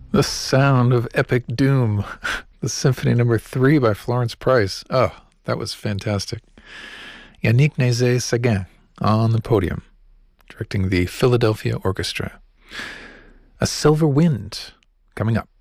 The sound of epic doom. The Symphony Number 3 by Florence Price. Oh, that was fantastic. Yannick Nézet-Séguin on the podium, directing the Philadelphia Orchestra. A Silver Wind coming up.